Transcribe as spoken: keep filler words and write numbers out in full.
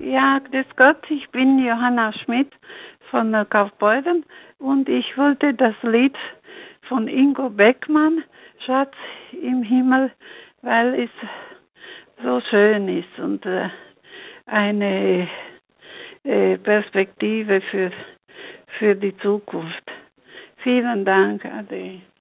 Ja, grüß Gott, ich bin Johanna Schmidt von äh, Kaufbeuren und ich wollte das Lied von Ingo Beckmann, Schatz im Himmel, weil es so schön ist und äh, eine äh, Perspektive für, für die Zukunft. Vielen Dank, Ade.